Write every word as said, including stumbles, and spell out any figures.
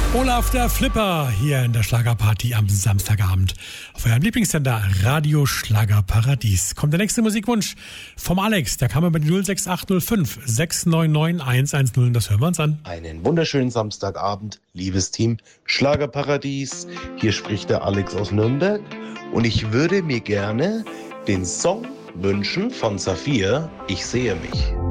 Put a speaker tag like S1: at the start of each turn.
S1: Olaf der Flipper hier in der Schlagerparty am Samstagabend auf eurem Lieblingssender Radio Schlagerparadies. Kommt der nächste Musikwunsch vom Alex, der kam über die null sechs acht null fünf sechs neun neun eins eins null und das hören wir uns an.
S2: Einen wunderschönen Samstagabend, liebes Team Schlagerparadies. Hier spricht der Alex aus Nürnberg und ich würde mir gerne den Song wünschen von Saphir, Ich sehe mich.